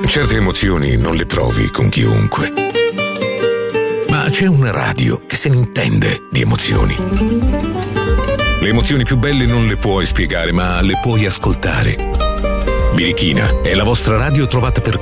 Certe emozioni non le provi con chiunque. Ma c'è una radio che se ne intende di emozioni. Le emozioni più belle non le puoi spiegare, ma le puoi ascoltare. Birichina è la vostra radio trovata per